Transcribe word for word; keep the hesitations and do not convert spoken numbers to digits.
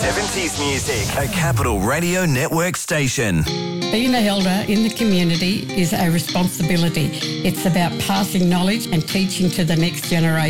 seventies music. A Capital Radio Network station. Being an elder in the community is a responsibility. It's about passing knowledge and teaching to the next generation.